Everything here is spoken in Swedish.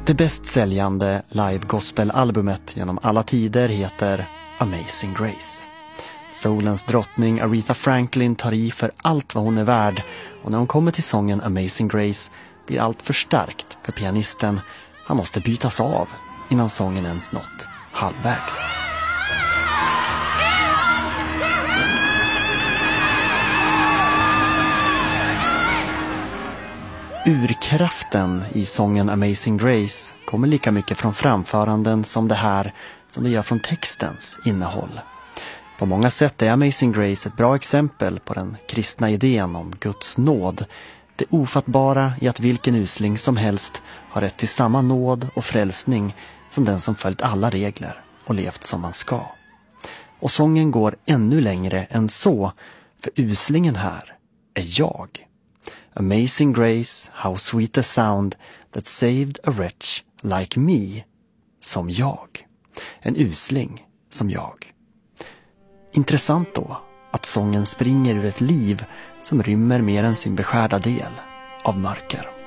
Det bäst säljande live gospel-albumet genom alla tider heter Amazing Grace. Soulens drottning Aretha Franklin tar i för allt vad hon är värd, och när hon kommer till sången Amazing Grace blir allt för starkt för pianisten. Han måste bytas av innan sången ens nått halvvägs. Urkraften i sången Amazing Grace kommer lika mycket från framföranden som det här som det gör från textens innehåll. På många sätt är Amazing Grace ett bra exempel på den kristna idén om Guds nåd. Det ofattbara i att vilken usling som helst har rätt till samma nåd och frälsning som den som följt alla regler och levt som man ska. Och sången går ännu längre än så, för uslingen här är jag. Amazing Grace, how sweet the sound that saved a wretch like me. Som jag. En usling som jag. Intressant då att sången springer ur ett liv som rymmer mer än sin beskärda del av mörker.